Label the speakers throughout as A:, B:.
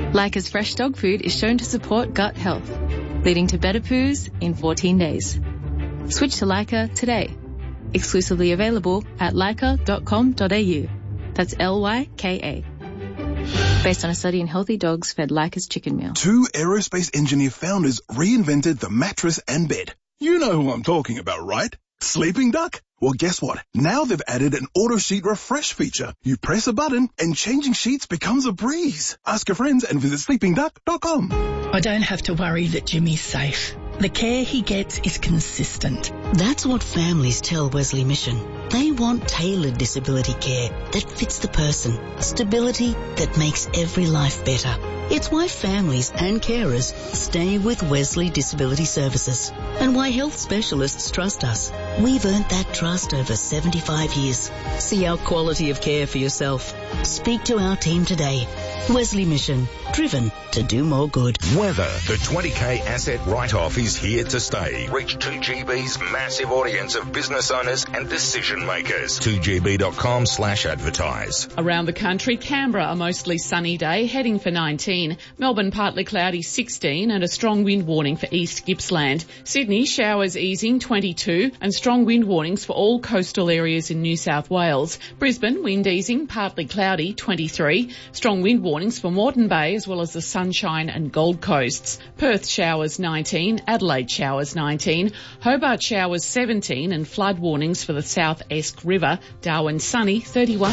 A: Leica's fresh dog food is shown to support gut health, leading to better poos in 14 days. Switch to Leica today. Exclusively available at leica.com.au. That's Lyka. Based on a study in healthy dogs fed Leica's chicken meal.
B: 2 aerospace engineer founders reinvented the mattress and bed. You know who I'm talking about, right? Sleeping Duck? Well, guess what? Now they've added an auto sheet refresh feature. You press a button and changing sheets becomes a breeze. Ask your friends and visit sleepingduck.com.
C: I don't have to worry that Jimmy's safe. The care he gets is consistent.
D: That's what families tell Wesley Mission. They want tailored disability care that fits the person. Stability that makes every life better. It's why families and carers stay with Wesley Disability Services and why health specialists trust us. We've earned that trust over 75 years. See our quality of care for yourself. Speak to our team today. Wesley Mission, driven to do more good.
E: Weather. The 20K asset write-off is here to stay. Reach 2GB's massive audience of business owners and decision makers. 2gb.com/advertise.
F: Around the country, Canberra a mostly sunny day, heading for 19. Melbourne partly cloudy 16 and a strong wind warning for East Gippsland. Sydney showers easing 22 and strong wind warnings for all coastal areas in New South Wales. Brisbane wind easing partly cloudy 23. Strong wind warnings for Moreton Bay as well as the Sunshine and Gold Coasts. Perth showers 19, Adelaide showers 19, Hobart showers 17 and flood warnings for the South Esk River. Darwin sunny 31.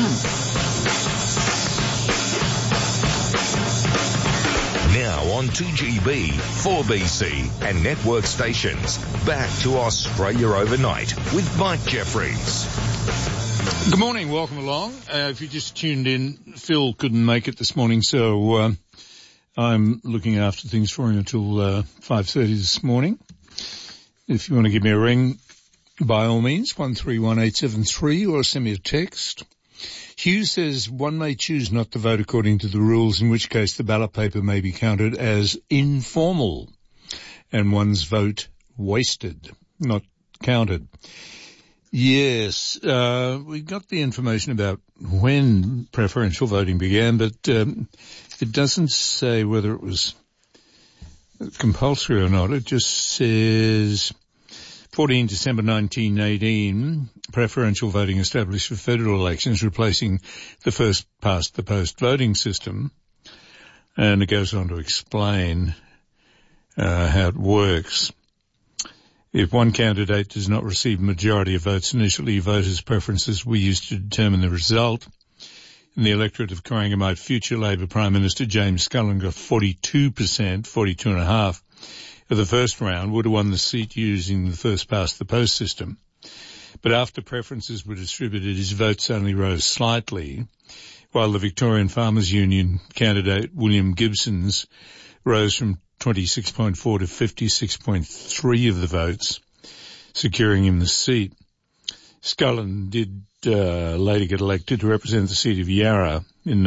E: Now on 2GB, 4BC and network stations. Back to Australia Overnight with Mike Jeffries.
G: Good morning, welcome along. If you just tuned in, Phil couldn't make it this morning, so I'm looking after things for him until 5:30 this morning. If you want to give me a ring, by all means, 131873, or send me a text. Hugh says one may choose not to vote according to the rules, in which case the ballot paper may be counted as informal and one's vote wasted, not counted. Yes, we got the information about when preferential voting began, but it doesn't say whether it was compulsory or not. It just says 14 December 1918, preferential voting established for federal elections, replacing the first-past-the-post voting system. And it goes on to explain how it works. If one candidate does not receive a majority of votes initially, voters' preferences were used to determine the result. In the electorate of Corangamite, future Labor Prime Minister James Scullin got 42%, 42.5%, of the first round, would have won the seat using the first-past-the-post system. But after preferences were distributed, his votes only rose slightly, while the Victorian Farmers Union candidate William Gibson's rose from 26.4 to 56.3 of the votes, securing him the seat. Scullin did later get elected to represent the seat of Yarra in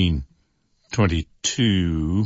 G: 1922.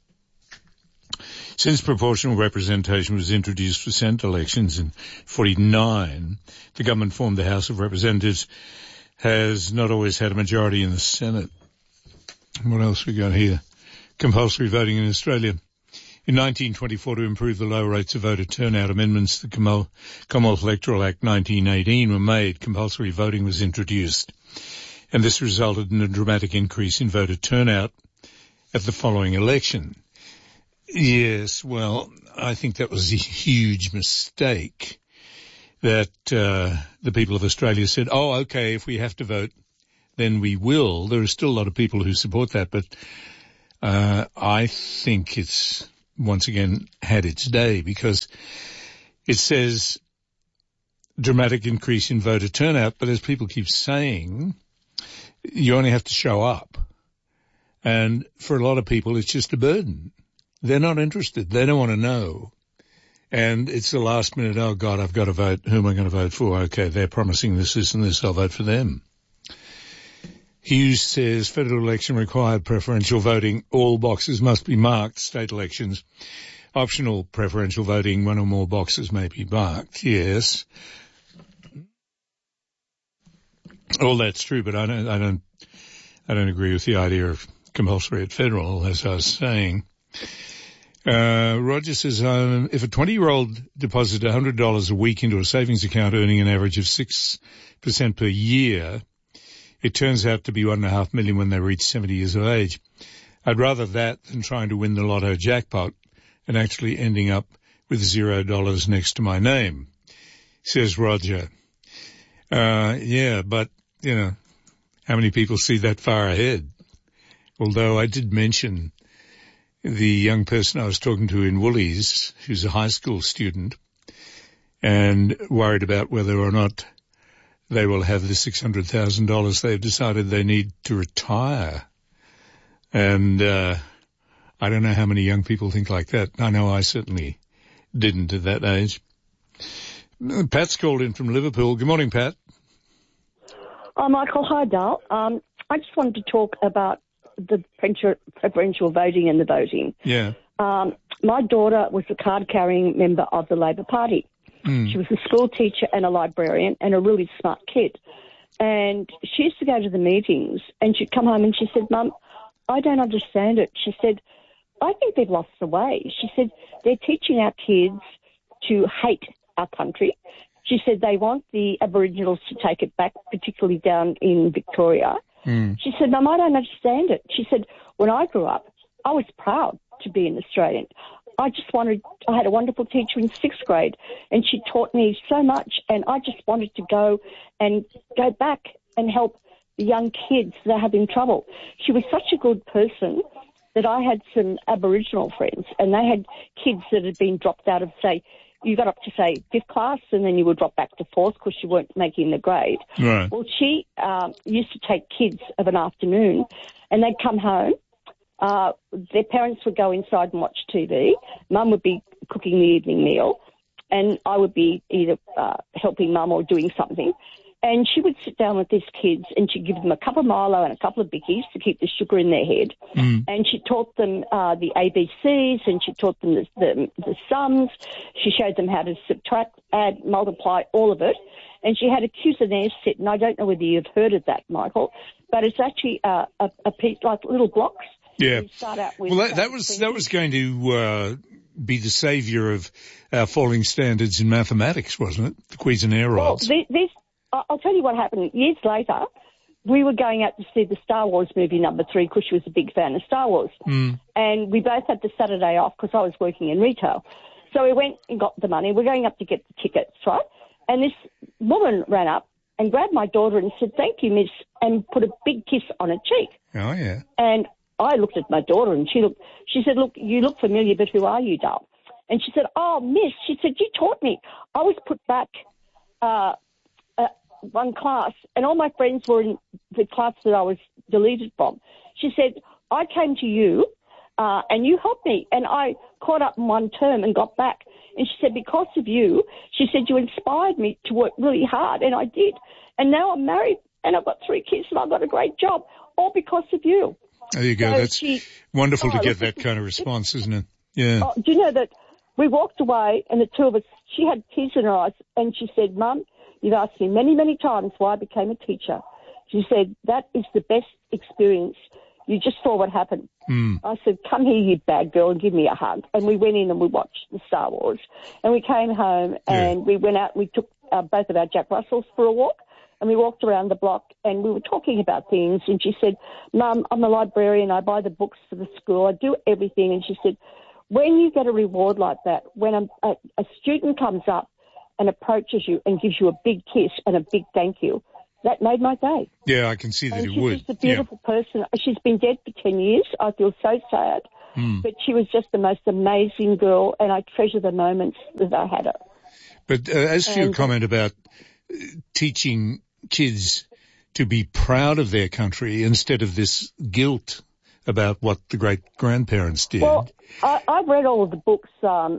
G: Since proportional representation was introduced for Senate elections in 1949, the government formed the House of Representatives has not always had a majority in the Senate. What else we got here? Compulsory voting in Australia. In 1924, to improve the low rates of voter turnout, amendments to the Commonwealth Electoral Act 1918 were made. Compulsory voting was introduced, and this resulted in a dramatic increase in voter turnout at the following election. Yes, well, I think that was a huge mistake that the people of Australia said, oh, okay, if we have to vote, then we will. There are still a lot of people who support that, but I think it's once again had its day, because it says dramatic increase in voter turnout, but as people keep saying, you only have to show up. And for a lot of people, it's just a burden. They're not interested. They don't want to know. And it's the last minute, oh, God, I've got to vote. Who am I going to vote for? Okay, they're promising this, and this. I'll vote for them. Hughes says federal election required preferential voting. All boxes must be marked. State elections, optional preferential voting. One or more boxes may be marked. Yes. All that's true, but I don't agree with the idea of compulsory at federal, as I was saying. Roger says, if a 20-year-old deposits $100 a week into a savings account earning an average of 6% per year, it turns out to be $1.5 million when they reach 70 years of age. I'd rather that than trying to win the lotto jackpot and actually ending up with $0 next to my name, says Roger. Yeah, but, you know, how many people see that far ahead? Although I did mention the young person I was talking to in Woolies, who's a high school student, and worried about whether or not they will have the $600,000 they've decided they need to retire. And I don't know how many young people think like that. I know I certainly didn't at that age. Pat's called in from Liverpool. Good morning, Pat.
H: Oh, Michael, hi, Dal. I just wanted to talk about the preferential voting and the voting.
G: Yeah.
H: My daughter was a card-carrying member of the Labor Party. She was a school teacher and a librarian and a really smart kid. And she used to go to the meetings and she'd come home and she said, Mum, I don't understand it. She said, I think they've lost the way. She said, they're teaching our kids to hate our country. She said they want the Aboriginals to take it back, particularly down in Victoria. She said, Mum, I don't understand it. She said, when I grew up, I was proud to be an Australian. I had a wonderful teacher in 6th grade and she taught me so much and I just wanted to go back and help the young kids that are having trouble. She was such a good person that I had some Aboriginal friends and they had kids that had been dropped out of, say, you got up to, say, 5th class and then you would drop back to 4th because you weren't making the grade.
G: Right.
H: Well, she used to take kids of an afternoon and they'd come home. Their parents would go inside and watch TV. Mum would be cooking the evening meal and I would be either helping Mum or doing something. And she would sit down with these kids and she'd give them a cup of Milo and a couple of Bickies to keep the sugar in their head. And she taught them the ABCs and she taught them the sums. She showed them how to subtract, add, multiply, all of it. And she had a Cuisinart set, and I don't know whether you've heard of that, Michael, but it's actually a piece like little blocks.
G: Yeah.
H: Start out with
G: well, that was going to be the saviour of our falling standards in mathematics, wasn't it? The Cuisinart rods.
H: Well, I'll tell you what happened. Years later, we were going out to see the Star Wars movie #3 because she was a big fan of Star Wars. And we both had the Saturday off because I was working in retail. So we went and got the money. We're going up to get the tickets, right? And this woman ran up and grabbed my daughter and said, thank you, miss, and put a big kiss on her cheek.
G: Oh, yeah.
H: And I looked at my daughter and she said, look, you look familiar, but who are you, Dal? And she said, oh, miss, she said, you taught me. I was put back one class and all my friends were in the class that I was deleted from. She said, I came to you and you helped me and I caught up in one term and got back. And she said, because of you, she said, you inspired me to work really hard and I did. And now I'm married and I've got 3 kids and I've got a great job, all because of you.
G: There you go.
H: So
G: that's wonderful to get that kind of response, isn't it? Yeah.
H: Oh, do you know that we walked away and the two of us, she had tears in her eyes and she said, Mum, you've asked me many, many times why I became a teacher. She said, that is the best experience. You just saw what happened. I said, come here, you bad girl, and give me a hug. And we went in and we watched the Star Wars. And we came home and we went out and we took both of our Jack Russells for a walk. And we walked around the block and we were talking about things. And she said, Mum, I'm a librarian. I buy the books for the school. I do everything. And she said, when you get a reward like that, when a student comes up and approaches you and gives you a big kiss and a big thank you, that made my day.
G: Yeah, I can see that it would.
H: She's just a beautiful person. She's been dead for 10 years. I feel so sad. But she was just the most amazing girl, and I treasure the moments that I had her.
G: But as to your comment about teaching kids to be proud of their country instead of this guilt about what the great-grandparents did.
H: Well, I've read all of the books, Stalin,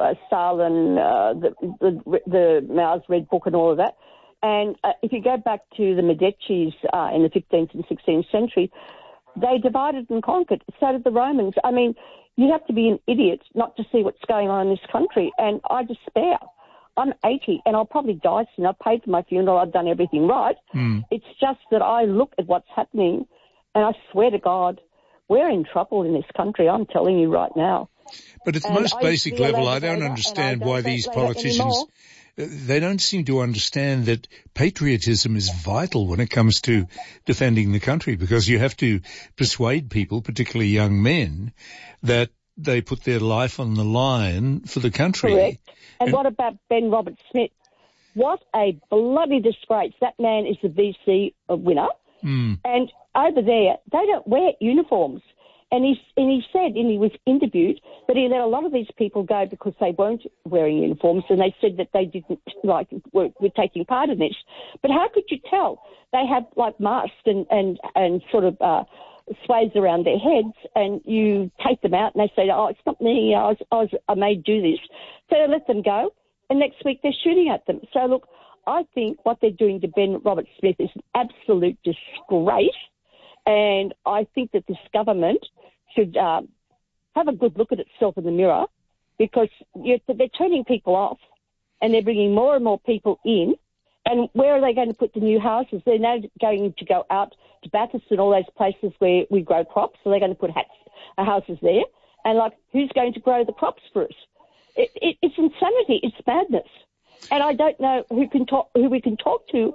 H: the Mao's Red Book and all of that. And if you go back to the Medicis in the 15th and 16th century, they divided and conquered. So did the Romans. I mean, you have to be an idiot not to see what's going on in this country. And I despair. I'm 80 and I'll probably die soon. I've paid for my funeral. I've done everything right. It's just that I look at what's happening and I swear to God, we're in trouble in this country, I'm telling you right now.
G: But at the most basic level, I don't understand why these politicians, they don't seem to understand that patriotism is vital when it comes to defending the country, because you have to persuade people, particularly young men, that they put their life on the line for the country.
H: Correct. And what about Ben Roberts-Smith? What a bloody disgrace. That man is the VC winner. And over there, they don't wear uniforms. And he said, and he was interviewed, that he let a lot of these people go because they weren't wearing uniforms, and they said that they didn't, were taking part in this. But how could you tell? They have, masks and sort of swaths around their heads, and you take them out, and they say, it's not me, I made do this. So they let them go, and next week they're shooting at them. So, look, I think what they're doing to Ben Roberts-Smith is an absolute disgrace, and I think that this government should have a good look at itself in the mirror, because they're turning people off and they're bringing more and more people in. And where are they going to put the new houses? They're now going to go out to Bathurst and all those places where we grow crops, so they're going to put houses there. And, who's going to grow the crops for us? It's insanity. It's madness. And I don't know who we can talk to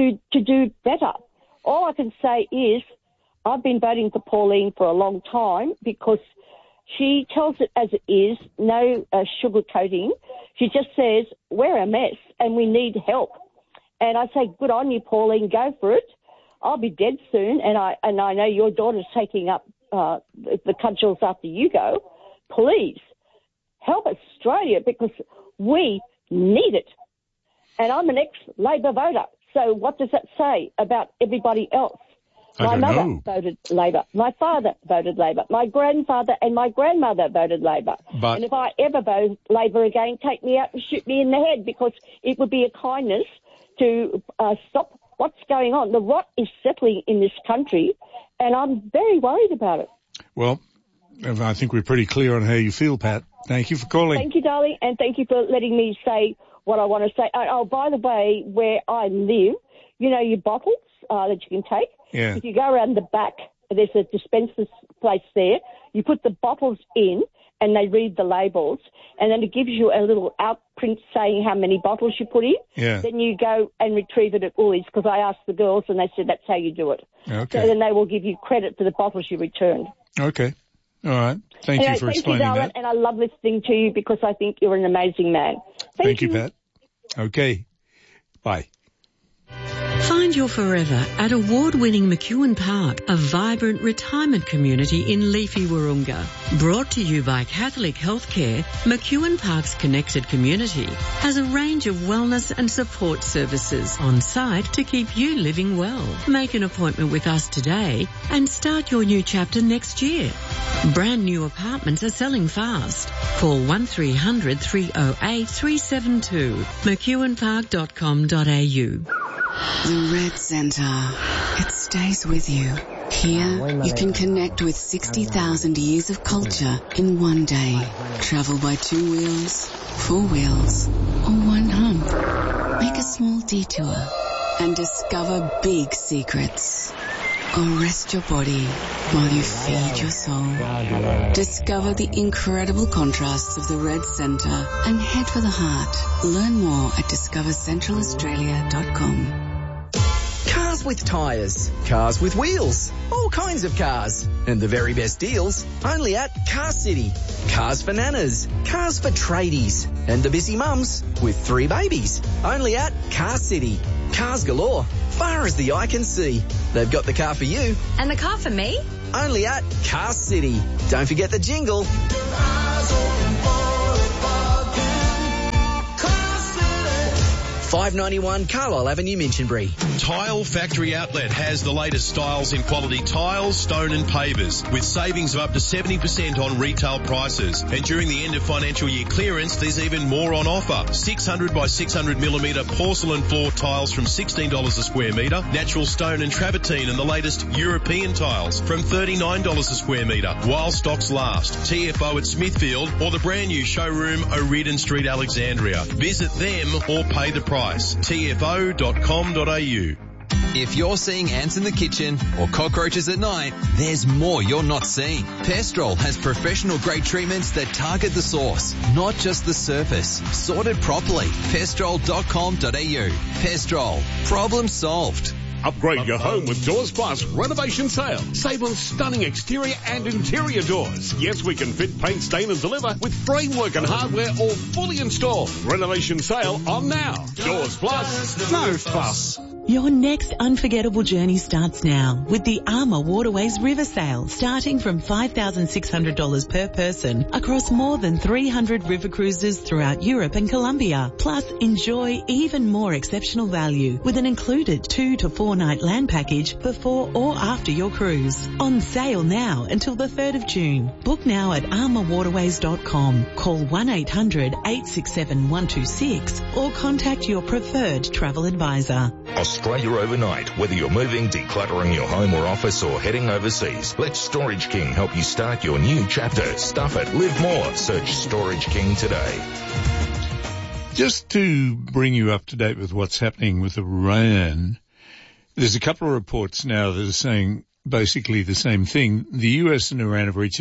H: do better. All I can say is, I've been voting for Pauline for a long time because she tells it as it is, no sugarcoating. She just says, we're a mess and we need help. And I say, good on you, Pauline, go for it. I'll be dead soon, and I know your daughter's taking up the cudgels after you go. Please, help Australia, because we need it. And I'm an ex-Labor voter, so what does that say about everybody else? My mother voted Labor. My father voted Labor. My grandfather and my grandmother voted Labor. And if I ever vote Labor again, take me out and shoot me in the head, because it would be a kindness to stop what's going on. The rot is settling in this country, and I'm very worried about it.
G: Well, I think we're pretty clear on how you feel, Pat. Thank you for calling.
H: Thank you, darling, and thank you for letting me say what I want to say. Oh, by the way, where I live, your bottles that you can take.
G: Yeah.
H: If you go around the back, there's a dispenser place there. You put the bottles in, and they read the labels, and then it gives you a little outprint saying how many bottles you put in.
G: Yeah.
H: Then you go and retrieve it at Woolies, because I asked the girls, and they said that's how you do it.
G: Okay.
H: So then they will give you credit for the bottles you returned.
G: Okay. All right. Thank you for explaining that.
H: And I love listening to you, because I think you're an amazing man. Thank you,
G: Pat. Okay. Bye.
I: Find your forever at award-winning McEwen Park, a vibrant retirement community in leafy Wahroonga. Brought to you by Catholic Healthcare, McEwen Park's connected community has a range of wellness and support services on site to keep you living well. Make an appointment with us today and start your new chapter next year. Brand new apartments are selling fast. Call 1300 308 372. McEwenpark.com.au.
J: The Red Centre. It stays with you. Here, you can connect with 60,000 years of culture in one day. Travel by 2 wheels, 4 wheels, or one hump. Make a small detour and discover big secrets. Or rest your body while you feed your soul. Discover the incredible contrasts of the Red Centre and head for the heart. Learn more at discovercentralaustralia.com.
K: Cars with tyres, cars with wheels, all kinds of cars. And the very best deals only at Car City. Cars for nanas, cars for tradies, and the busy mums with 3 babies. Only at Car City. Cars galore, far as the eye can see. They've got the car for you.
L: And the car for me?
K: Only at Car City. Don't forget the jingle. $5.91 Carlisle Avenue, Minchinbury.
M: Tile Factory Outlet has the latest styles in quality tiles, stone and pavers, with savings of up to 70% on retail prices. And during the end of financial year clearance, there's even more on offer. 600 by 600 millimetre porcelain floor tiles from $16 a square metre, natural stone and travertine and the latest European tiles from $39 a square metre, while stocks last. TFO at Smithfield or the brand new showroom O'Riordan Street, Alexandria. Visit them or pay the price. TFO.com.au.
L: If you're seeing ants in the kitchen or cockroaches at night, there's more you're not seeing. Pestrol has professional-grade treatments that target the source, not just the surface. Sorted properly. Pestrol.com.au. Pestrol. Problem solved.
N: Upgrade your home with Doors Plus renovation sale. Save on stunning exterior and interior doors. Yes, we can fit, paint, stain and deliver with framework and hardware all fully installed. Renovation sale on now. Doors Plus, no fuss.
O: Your next unforgettable journey starts now with the Armour Waterways River Sale, starting from $5,600 per person across more than 300 river cruises throughout Europe and Colombia. Plus, enjoy even more exceptional value with an included 2 to 4 night land package before or after your cruise. On sale now until the 3rd of June. Book now at armourwaterways.com. Call 1-800-867-126 or contact your preferred travel advisor.
E: Australia overnight. Whether you're moving, decluttering your home or office, or heading overseas, let Storage King help you start your new chapter. Stuff it, live more. Search Storage King today.
G: Just to bring you up to date with what's happening with Iran, there's a couple of reports now that are saying basically the same thing. The US and Iran have reached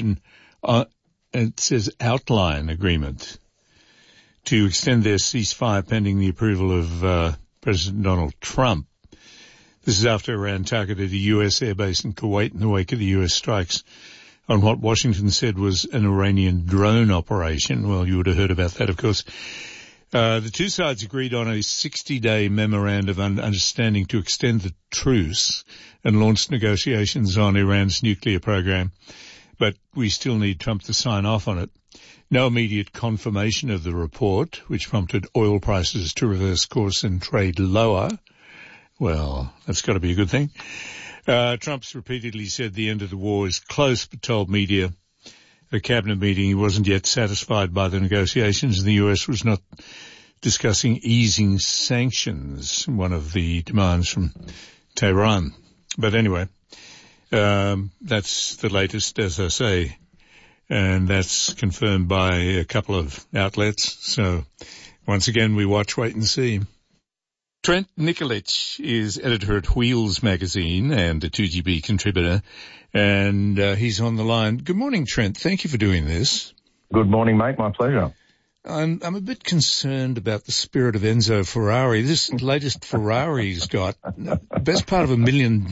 G: it says outline agreement to extend their ceasefire pending the approval of President Donald Trump. This is after Iran targeted a U.S. airbase in Kuwait in the wake of the U.S. strikes on what Washington said was an Iranian drone operation. Well, you would have heard about that, of course. The two sides agreed on a 60-day memorandum of understanding to extend the truce and launch negotiations on Iran's nuclear program, but we still need Trump to sign off on it. No immediate confirmation of the report, which prompted oil prices to reverse course and trade lower. Well, that's got to be a good thing. Trump's repeatedly said the end of the war is close, but told media at a cabinet meeting he wasn't yet satisfied by the negotiations, and the US was not discussing easing sanctions, one of the demands from Tehran. But anyway, that's the latest, as I say. And that's confirmed by a couple of outlets. So once again, we watch, wait and see. Trent Nikolic is editor at Wheels magazine and a 2GB contributor, and he's on the line. Good morning, Trent. Thank you for doing this.
P: Good morning, mate. My pleasure.
G: I'm a bit concerned about the spirit of Enzo Ferrari. This latest Ferrari's got the best part of $1 million.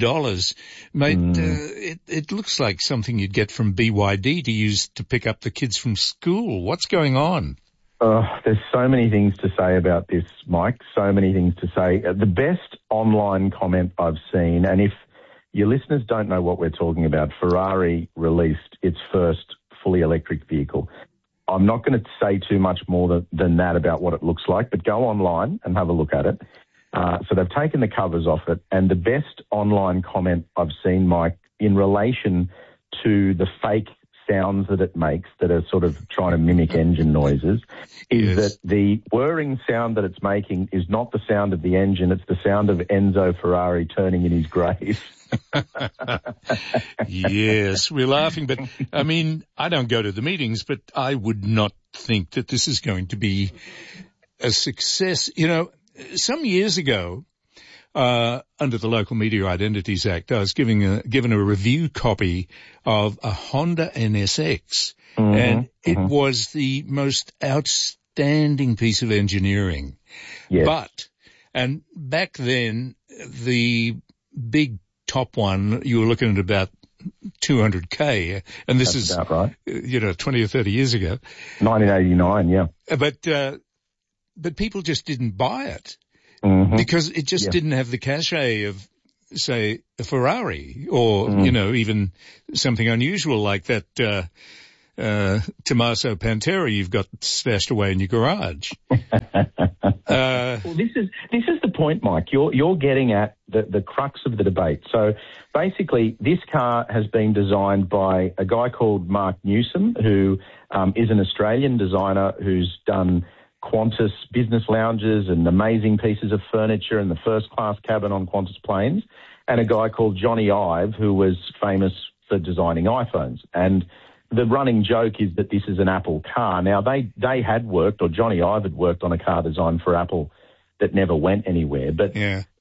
G: Mate, it looks like something you'd get from BYD to use to pick up the kids from school. What's going on?
P: There's so many things to say about this, Mike. So many things to say. The best online comment I've seen, and if your listeners don't know what we're talking about, Ferrari released its first fully electric vehicle. I'm not going to say too much more than that about what it looks like, but go online and have a look at it. So they've taken the covers off it, and the best online comment I've seen, Mike, in relation to the fake sounds that it makes that are sort of trying to mimic engine noises is that the whirring sound that it's making is not the sound of the engine, it's the sound of Enzo Ferrari turning in his grave.
G: Yes, we're laughing, but I mean, I don't go to the meetings, but I would not think that this is going to be a success. You know, some years ago, under the Local Media Identities Act, I was given a review copy of a Honda NSX, and it was the most outstanding piece of engineering. Yes. And back then, the big top one, you were looking at about 200K, and this is about right. 20 or 30 years ago.
P: 1989, yeah.
G: But people just didn't buy it. Because it just didn't have the cachet of, say, a Ferrari or, even something unusual like that Tommaso Pantera you've got stashed away in your garage.
P: Well, this is the point, Mike. You're getting at the crux of the debate. So basically, this car has been designed by a guy called Mark Newsom, who is an Australian designer who's done Qantas business lounges and amazing pieces of furniture and the first-class cabin on Qantas planes, and a guy called Johnny Ive, who was famous for designing iPhones. And the running joke is that this is an Apple car. Now, they had worked, or Johnny Ive had worked on a car designed for Apple that never went anywhere. But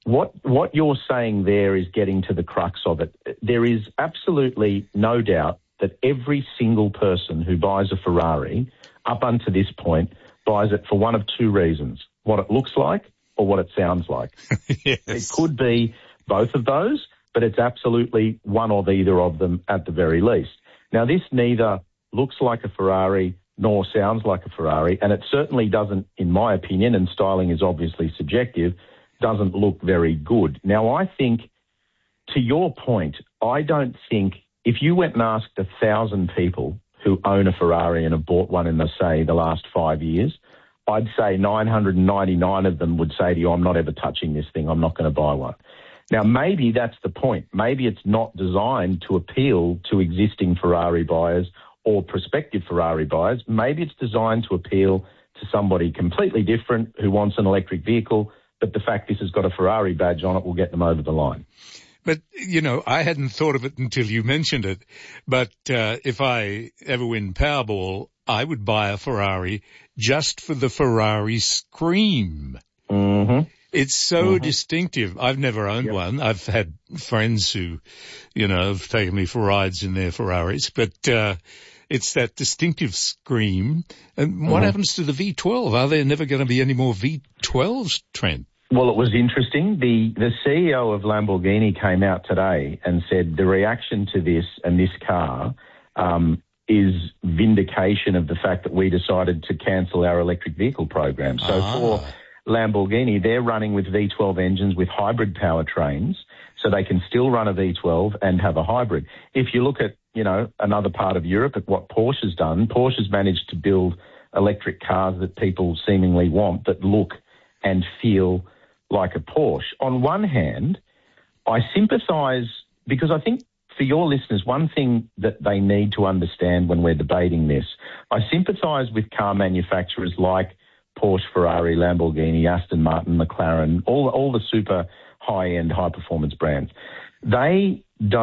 P: what you're saying there is getting to the crux of it. There is absolutely no doubt that every single person who buys a Ferrari up until this point buys it for one of two reasons: what it looks like or what it sounds like.
G: Yes.
P: It could be both of those, but it's absolutely one of either of them at the very least. Now, this neither looks like a Ferrari nor sounds like a Ferrari, and it certainly doesn't, in my opinion, and styling is obviously subjective, doesn't look very good. Now, I think, to your point, I don't think if you went and asked 1,000 people who own a Ferrari and have bought one in, say, the last 5 years, I'd say 999 of them would say to you, I'm not ever touching this thing, I'm not going to buy one. Now, maybe that's the point. Maybe it's not designed to appeal to existing Ferrari buyers or prospective Ferrari buyers. Maybe it's designed to appeal to somebody completely different who wants an electric vehicle, but the fact this has got a Ferrari badge on it will get them over the line.
G: But, you know, I hadn't thought of it until you mentioned it. But if I ever win Powerball, I would buy a Ferrari just for the Ferrari scream.
P: Mm-hmm.
G: It's so distinctive. I've never owned one. I've had friends who, you know, have taken me for rides in their Ferraris. But it's that distinctive scream. And what happens to the V12? Are there never going to be any more V12s, Trent?
P: Well, it was interesting. The CEO of Lamborghini came out today and said the reaction to this and this car is vindication of the fact that we decided to cancel our electric vehicle program. So for Lamborghini, they're running with V12 engines with hybrid powertrains, so they can still run a V12 and have a hybrid. If you look at, you know, another part of Europe, at what Porsche's done, Porsche's managed to build electric cars that people seemingly want that look and feel like a Porsche. On one hand, I sympathise, because I think for your listeners, one thing that they need to understand when we're debating this, I sympathise with car manufacturers like Porsche, Ferrari, Lamborghini, Aston Martin, McLaren, all the super high-end, high-performance brands. They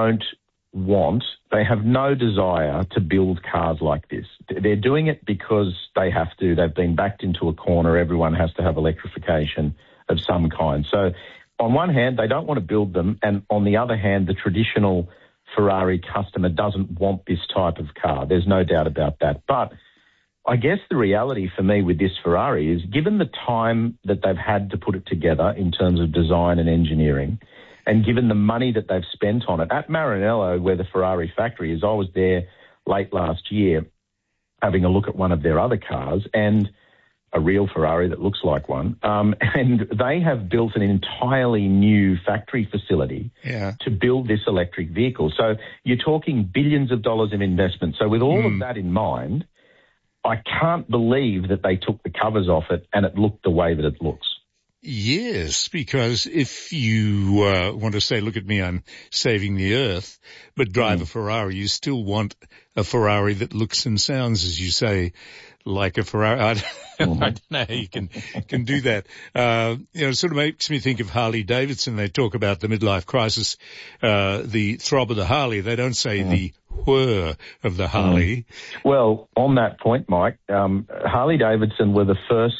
P: have no desire to build cars like this. They're doing it because they have to. They've been backed into a corner. Everyone has to have electrification of some kind. So on one hand, they don't want to build them, and on the other hand, the traditional Ferrari customer doesn't want this type of car. There's no doubt about that. But I guess the reality for me with this Ferrari is, given the time that they've had to put it together in terms of design and engineering, and given the money that they've spent on it, at Maranello, where the Ferrari factory is, I was there late last year having a look at one of their other cars, and a real Ferrari that looks like one, and they have built an entirely new factory facility to build this electric vehicle. So you're talking billions of dollars of investment. So with all of that in mind, I can't believe that they took the covers off it and it looked the way that it looks.
G: Yes, because if you want to say, look at me, I'm saving the earth, but drive a Ferrari, you still want a Ferrari that looks and sounds, as you say, like a Ferrari. I don't know how you can do that. You know, it sort of makes me think of Harley Davidson. They talk about the midlife crisis, the throb of the Harley. They don't say the whir of the Harley.
P: Well, on that point, Mike, Harley Davidson were the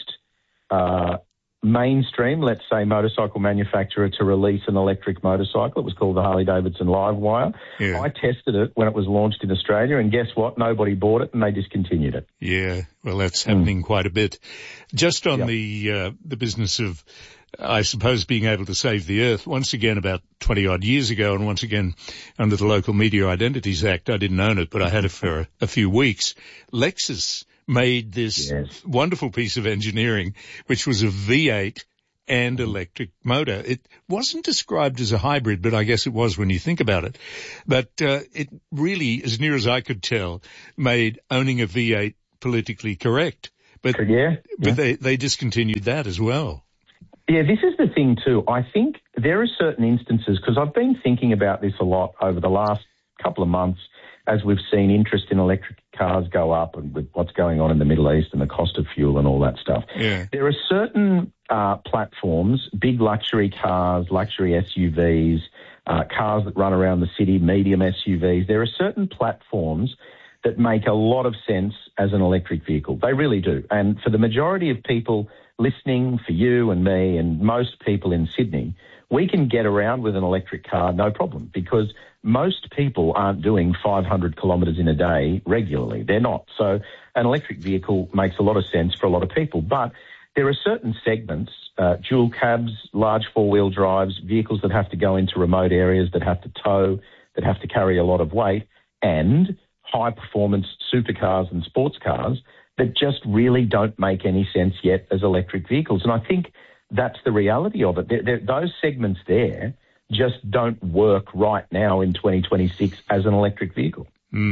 P: first mainstream, let's say, motorcycle manufacturer to release an electric motorcycle. It was called the Harley Davidson Livewire. I tested it when it was launched in Australia, and guess what? Nobody bought it and they discontinued it.
G: Yeah, well, that's happening quite a bit. Just on the business of, I suppose, being able to save the earth, once again about 20-odd years ago, and once again under the Local Media Identities Act, I didn't own it, but I had it for a few weeks. Lexus made this wonderful piece of engineering, which was a V8 and electric motor. It wasn't described as a hybrid, but I guess it was when you think about it. But it really, as near as I could tell, made owning a V8 politically correct. But they discontinued that as well.
P: Yeah, this is the thing too. I think there are certain instances, because I've been thinking about this a lot over the last couple of months, as we've seen interest in electric cars go up, and with what's going on in the Middle East and the cost of fuel and all that stuff. There are certain platforms, big luxury cars, luxury SUVs, cars that run around the city, medium SUVs. There are certain platforms that make a lot of sense as an electric vehicle. They really do. And for the majority of people listening, for you and me and most people in Sydney, we can get around with an electric car no problem, because most people aren't doing 500 kilometres in a day regularly. They're not. So an electric vehicle makes a lot of sense for a lot of people. But there are certain segments, dual cabs, large four-wheel drives, vehicles that have to go into remote areas, that have to tow, that have to carry a lot of weight, and high-performance supercars and sports cars that just really don't make any sense yet as electric vehicles. And I think that's the reality of it. Those segments there just don't work right now in 2026 as an electric vehicle.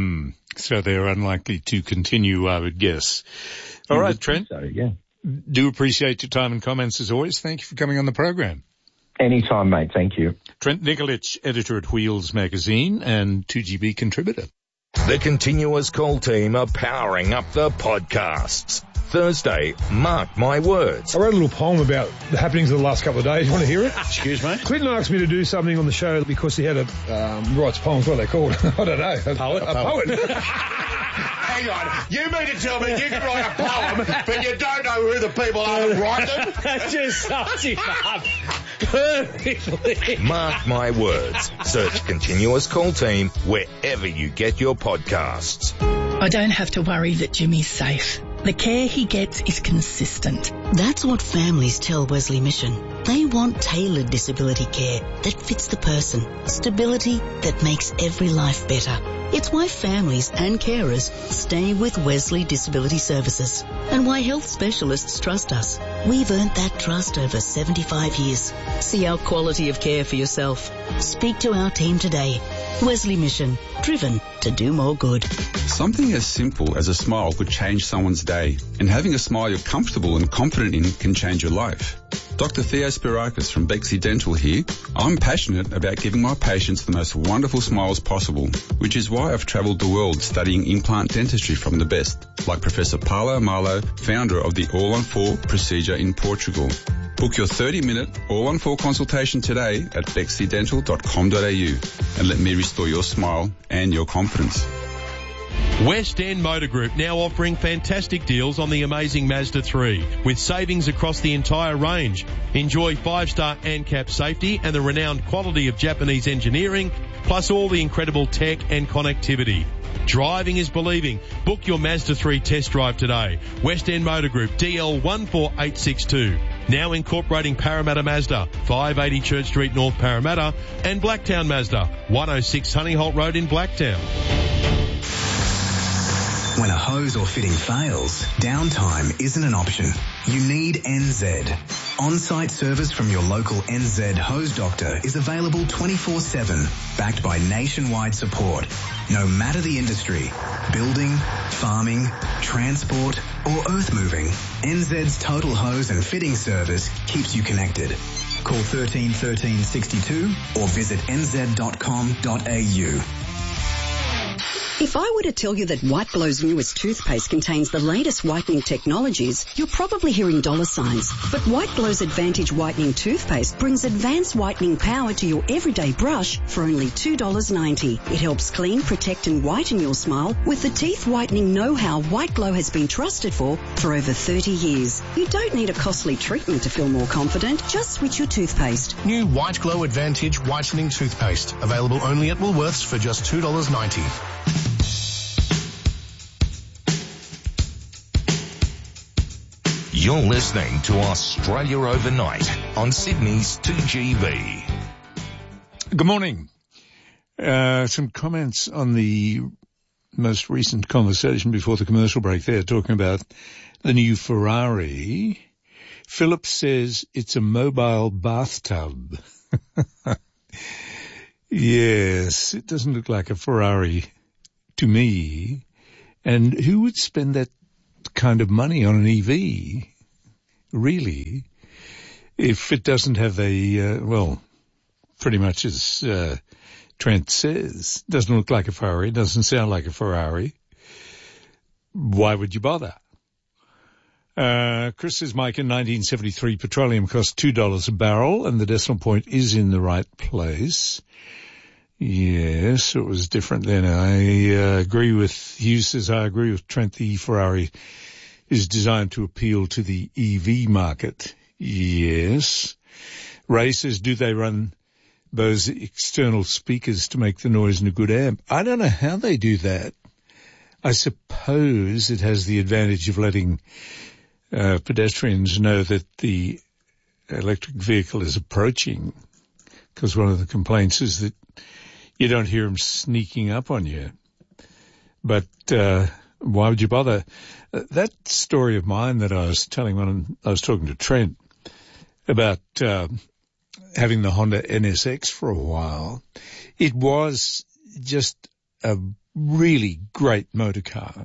G: So they're unlikely to continue, I would guess. All right, Trent.
P: So, yeah.
G: Do appreciate your time and comments as always. Thank you for coming on the program.
P: Anytime, mate. Thank you.
G: Trent Nikolic, editor at Wheels magazine and 2GB contributor.
E: The Continuous Call team are powering up the podcasts. Thursday, Mark My Words.
Q: I wrote a little poem about the happenings of the last couple of days. You want to hear it?
R: Excuse me?
Q: Clinton asked me to do something on the show because he had writes poems. What are they called? I don't know. A poet.
R: Hang on. You mean to tell me you can write a poem, but you don't know who the people are that write them?
S: That just sums him up perfectly.
E: Mark My Words. Search Continuous Call team wherever you get your podcasts.
C: I don't have to worry that Jimmy's safe. The care he gets is consistent.
D: That's what families tell Wesley Mission. They want tailored disability care that fits the person, stability that makes every life better. It's why families and carers stay with Wesley Disability Services, and why health specialists trust us. We've earned that trust over 75 years. See our quality of care for yourself. Speak to our team today. Wesley Mission, driven to do more good.
T: Something as simple as a smile could change someone's day, and having a smile you're comfortable and confident in can change your life. Dr. Theo Spirakis from Bexley Dental here. I'm passionate about giving my patients the most wonderful smiles possible, which is why I've travelled the world studying implant dentistry from the best, like Professor Paulo Malo, founder of the All-on-4 procedure in Portugal. Book your 30-minute All-on-4 consultation today at bexleydental.com.au and let me restore your smile and your confidence.
M: West End Motor Group now offering fantastic deals on the amazing Mazda 3 with savings across the entire range. Enjoy 5-star ANCAP safety and the renowned quality of Japanese engineering, plus all the incredible tech and connectivity. Driving is believing. Book your Mazda 3 test drive today. West End Motor Group, DL 14862. Now incorporating Parramatta Mazda, 580 Church Street, North Parramatta, and Blacktown Mazda, 106 Honeyholt Road in Blacktown.
U: When a hose or fitting fails, downtime isn't an option. You need NZ. On-site service from your local NZ hose doctor is available 24/7, backed by nationwide support. No matter the industry, building, farming, transport or earth moving, NZ's total hose and fitting service keeps you connected. Call 13 13 62 or visit nz.com.au.
V: If I were to tell you that White Glow's newest toothpaste contains the latest whitening technologies, you're probably hearing dollar signs. But White Glow's Advantage Whitening Toothpaste brings advanced whitening power to your everyday brush for only $2.90. It helps clean, protect and whiten your smile with the teeth whitening know-how White Glow has been trusted for over 30 years. You don't need a costly treatment to feel more confident. Just switch your toothpaste.
W: New White Glow Advantage Whitening Toothpaste. Available only at Woolworths for just $2.90.
E: You're listening to Australia Overnight on Sydney's 2GB.
G: Good morning. Some comments on the most recent conversation before the commercial break there, talking about the new Ferrari. Philip says it's a mobile bathtub. Yes, it doesn't look like a Ferrari to me. And who would spend that kind of money on an EV, really, if it doesn't have a, pretty much as Trent says, doesn't look like a Ferrari, doesn't sound like a Ferrari. Why would you bother? Chris says, Mike, in 1973, petroleum cost $2 a barrel, and the decimal point is in the right place. Yes, it was different then. I agree with Hughes says I agree with Trent. The Ferrari is designed to appeal to the EV market. Yes. Ray says, do they run those external speakers to make the noise in a good amp? I don't know how they do that. I suppose it has the advantage of letting pedestrians know that the electric vehicle is approaching, because one of the complaints is that you don't hear them sneaking up on you. But why would you bother? That story of mine that I was telling when I was talking to Trent about having the Honda NSX for a while, it was just a really great motor car.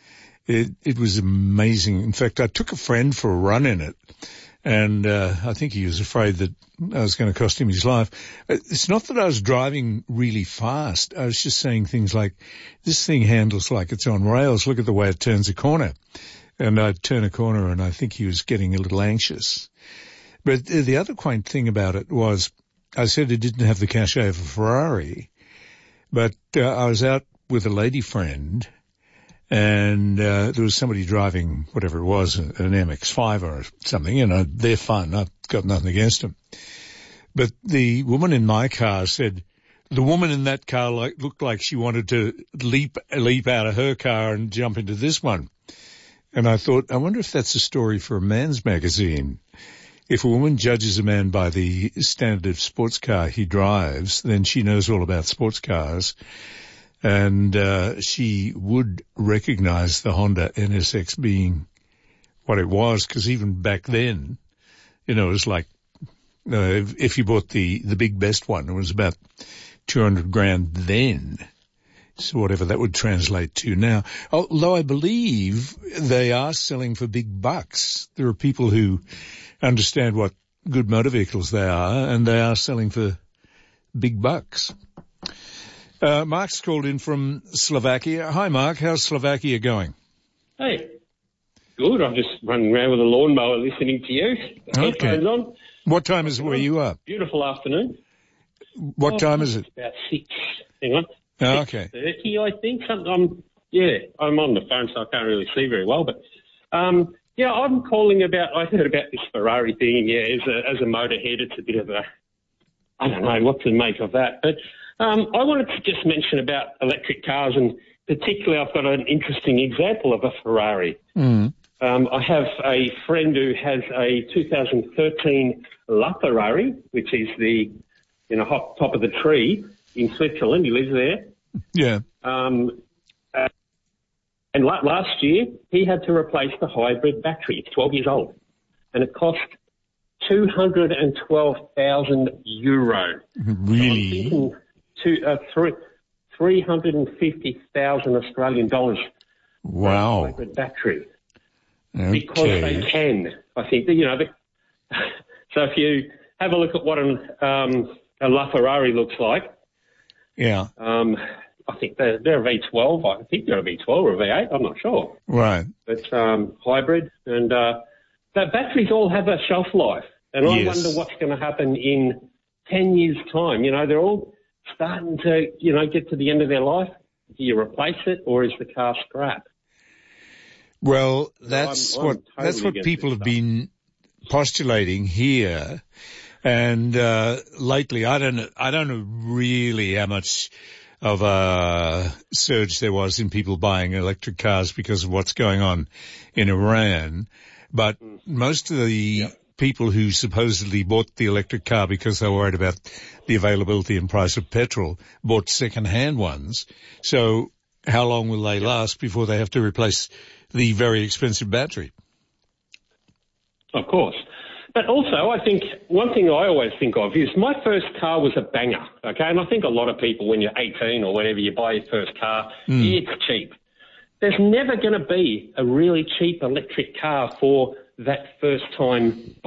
G: It was amazing. In fact, I took a friend for a run in it, and I think he was afraid that I was going to cost him his life. It's not that I was driving really fast. I was just saying things like, this thing handles like it's on rails. Look at the way it turns a corner. And I'd turn a corner, and I think he was getting a little anxious. But the other quaint thing about it was, I said it didn't have the cachet of a Ferrari, but I was out with a lady friend, and there was somebody driving whatever it was, an MX-5 or something, they're fun. I've got nothing against them. But the woman in my car said the woman in that car looked like she wanted to leap out of her car and jump into this one. And I thought, I wonder if that's a story for a man's magazine. If a woman judges a man by the standard of sports car he drives, then she knows all about sports cars. And she would recognize the Honda NSX being what it was, because even back then, it was like, if you bought the big best one, it was about $200,000 then. So whatever that would translate to now. Although I believe they are selling for big bucks. There are people who understand what good motor vehicles they are, and they are selling for big bucks. Mark's called in from Slovakia. Hi, Mark. How's Slovakia going?
A: Hey. Good. I'm just running around with a lawnmower listening to you.
G: Okay.
A: On.
G: What time is it where you are?
A: Beautiful afternoon.
G: What time is it?
A: About 6. Hang on.
G: Oh, okay.
A: 6:30, I think. I'm on the phone, so I can't really see very well. But, I'm calling about, I heard about this Ferrari thing. Yeah, as a motorhead, it's a bit of I don't know what to make of that. But I wanted to just mention about electric cars, and particularly I've got an interesting example of a Ferrari.
G: Mm.
A: I have a friend who has a 2013 LaFerrari, which is the top of the tree in Switzerland. He lives there.
G: Yeah.
A: And last year he had to replace the hybrid battery. It's 12 years old, and it cost €212,000.
G: Really?
A: To 350,000 Australian dollars.
G: Wow.
A: For a hybrid battery.
G: Okay.
A: Because they can. I think so if you have a look at what a LaFerrari looks like.
G: Yeah.
A: I think they're a V12. I think they're a V12 or a V8. I'm not sure.
G: Right.
A: It's hybrid, and the batteries all have a shelf life. And I wonder what's going to happen in 10 years' time. They're all starting to, get to the end of their life. Do you replace it, or is the car scrap?
G: Well, that's what people have been postulating here. And lately, I don't know really how much of a surge there was in people buying electric cars because of what's going on in Iran. But most of the people who supposedly bought the electric car because they were worried about the availability and price of petrol bought second-hand ones. So how long will they last before they have to replace the very expensive battery?
A: Of course. But also, I think one thing I always think of is my first car was a banger, okay? And I think a lot of people, when you're 18 or whenever you buy your first car, it's cheap. There's never going to be a really cheap electric car for that first time